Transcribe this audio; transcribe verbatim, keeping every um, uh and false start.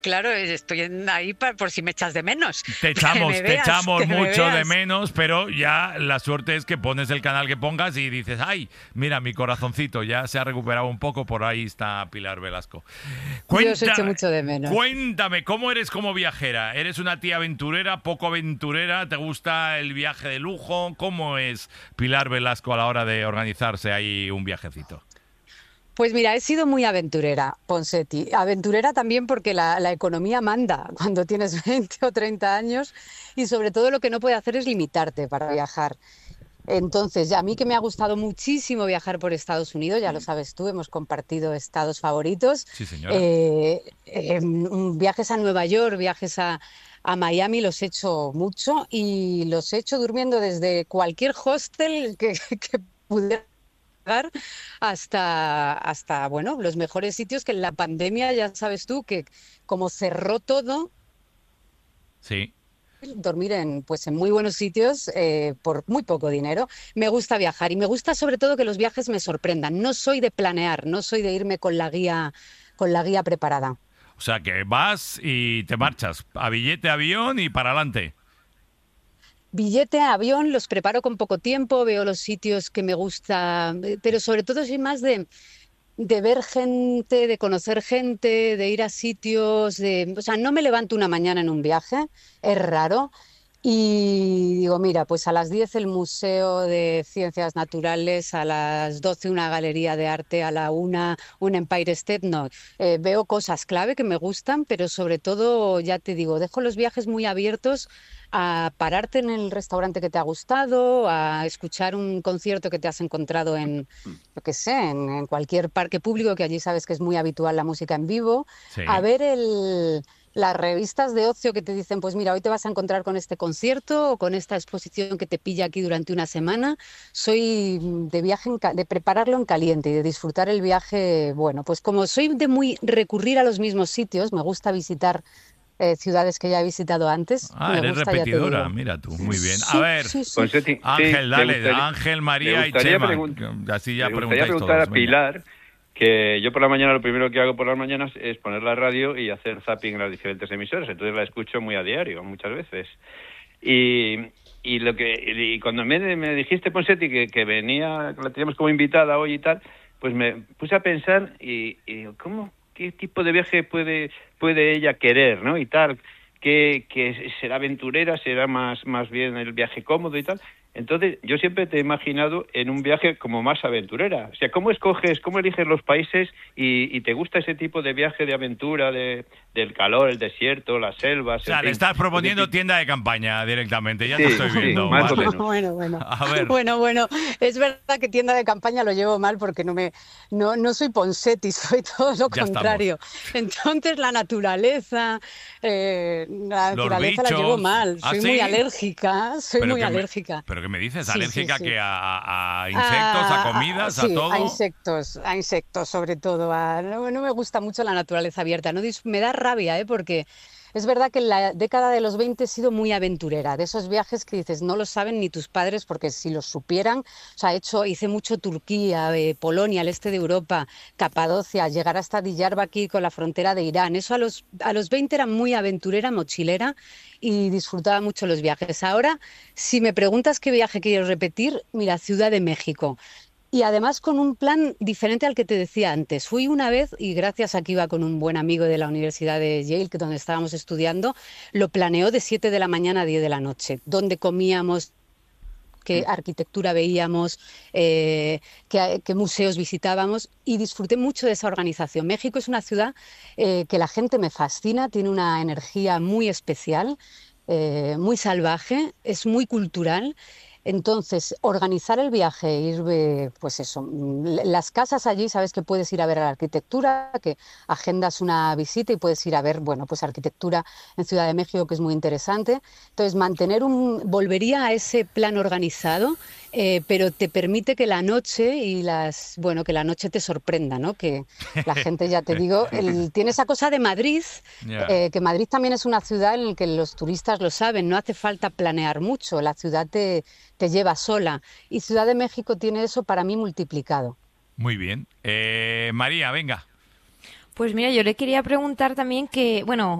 Claro, estoy en- ahí pa- por si me echas de menos. Te Que echamos, me te veas, echamos que me mucho de veas. menos, pero ya la suerte es que pones el canal que pongas y dices, ay, mira, mi corazoncito ya se ha recuperado un poco, por ahí está Pilar Velasco. Yo os echo Cuéntame, mucho de menos. cuéntame, ¿cómo eres como viajera? ¿Eres una tía aventurera, poco aventurera? ¿Te gusta el viaje de lujo? ¿Cómo es Pilar Velasco a la hora de organizarse ahí un viajecito? Pues mira, he sido muy aventurera, Ponseti. Aventurera también porque la, la economía manda cuando tienes veinte o treinta años y sobre todo lo que no puede hacer es limitarte para viajar. Entonces, ya a mí que me ha gustado muchísimo viajar por Estados Unidos, ya lo sabes tú, hemos compartido estados favoritos, Sí, señora. eh, eh, mm, viajes a Nueva York, viajes a, a Miami, los he hecho mucho y los he hecho durmiendo desde cualquier hostel que, que pudiera llegar hasta, hasta, bueno, los mejores sitios que en la pandemia, ya sabes tú, que como cerró todo, Sí. dormir en, pues, en muy buenos sitios eh, por muy poco dinero. Me gusta viajar y me gusta sobre todo que los viajes me sorprendan. No soy de planear, no soy de irme con la guía, con la guía preparada. O sea, que vas y te marchas a billete, avión y para adelante. Billete, avión, los preparo con poco tiempo, veo los sitios que me gusta, eh, pero sobre todo soy más de, de ver gente, de conocer gente, de ir a sitios, de, o sea, no me levanto una mañana en un viaje, es raro. Y digo, mira, pues a las diez el Museo de Ciencias Naturales, a las doce una galería de arte, a la una un Empire State. No, Eh, veo cosas clave que me gustan, pero sobre todo, ya te digo, dejo los viajes muy abiertos a pararte en el restaurante que te ha gustado, a escuchar un concierto que te has encontrado en, yo qué sé, en, en cualquier parque público, que allí sabes que es muy habitual la música en vivo, a Sí. ver el las revistas de ocio que te dicen, pues mira, hoy te vas a encontrar con este concierto o con esta exposición que te pilla aquí durante una semana. Soy de viaje, en ca- de prepararlo en caliente y de disfrutar el viaje. Bueno, pues como soy de muy recurrir a los mismos sitios, me gusta visitar eh, ciudades que ya he visitado antes. Ah, Me eres gusta, ya te repetidora, digo. mira tú, muy bien. A Sí, ver, sí, sí. Ponseti, sí, Ángel, me dale, gustaría, Ángel, me María y gustaría, Chema, pregun- así ya me gustaría preguntáis preguntar todos, a venga. Pilar, que yo por la mañana lo primero que hago por las mañanas es poner la radio y hacer zapping en las diferentes emisoras, entonces la escucho muy a diario, muchas veces. Y, y lo que y cuando me, me dijiste, Ponseti, que, que venía, que la teníamos como invitada hoy y tal, pues me puse a pensar y, y digo, ¿cómo? ¿Qué tipo de viaje puede puede ella querer, ¿no? Y tal, que, que será aventurera, será más, más bien el viaje cómodo y tal. Entonces, yo siempre te he imaginado en un viaje como más aventurera. O sea, ¿cómo escoges, cómo eliges los países y, y te gusta ese tipo de viaje de aventura, de, del calor, el desierto, las selvas, O en sea, le fin? estás Ese proponiendo tipo- tienda de campaña directamente, ya te Sí, estoy sí, viendo, más o vale. menos. Bueno, bueno. A ver, Bueno, bueno, es verdad que tienda de campaña lo llevo mal porque no me, no, no soy Ponseti, soy todo lo ya estamos. contrario. Entonces la naturaleza, eh, la Los naturaleza la llevo bichos, mal. ¿ah, Soy muy sí? alérgica, soy ¿Pero muy qué me, alérgica. pero qué me dices? Sí, sí, ¿Alérgica sí. que a, a- a insectos, a A- a- comidas, a sí, a todo? insectos, a insectos sobre todo. a- no, no me gusta mucho la naturaleza abierta. No dis- me da rabia, ¿eh? Porque es verdad que en la década de los veinte he sido muy aventurera, de esos viajes que dices, no lo saben ni tus padres, porque si los supieran, o sea, he hecho, hice mucho Turquía, eh, Polonia, el este de Europa, Capadocia, llegar hasta Diyarbakir con la frontera de Irán. Eso a los, a los veinte era muy aventurera, mochilera y disfrutaba mucho los viajes. Ahora, si me preguntas qué viaje quiero repetir, mira, Ciudad de México. Y además con un plan diferente al que te decía antes. Fui una vez y gracias a que iba con un buen amigo de la Universidad de Yale, que donde estábamos estudiando, lo planeó de siete de la mañana a diez de la noche, donde comíamos, qué arquitectura veíamos, eh, qué, qué museos visitábamos y disfruté mucho de esa organización. México es una ciudad eh, que la gente me fascina, tiene una energía muy especial, eh, muy salvaje, es muy cultural. Entonces, organizar el viaje, ir, eh, pues eso, mm, las casas allí, sabes que puedes ir a ver la arquitectura, que agendas una visita y puedes ir a ver, bueno, pues arquitectura en Ciudad de México, que es muy interesante. Entonces, mantener un, volvería a ese plan organizado, eh, pero te permite que la noche y las, bueno, que la noche te sorprenda, ¿no? Que la gente, ya te digo, el- tiene esa cosa de Madrid, Ya. eh, que Madrid también es una ciudad en la que los turistas lo saben, no hace falta planear mucho, la ciudad te, te lleva sola. Y Ciudad de México tiene eso para mí multiplicado. Muy bien. Eh, María, venga. Pues mira, yo le quería preguntar también que, bueno,